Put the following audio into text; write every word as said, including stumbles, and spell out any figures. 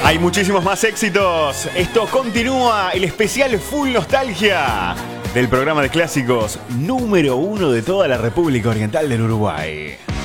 Hay muchísimos más éxitos. Esto continúa el especial Full Nostalgia del programa de clásicos número uno de toda la República Oriental del Uruguay.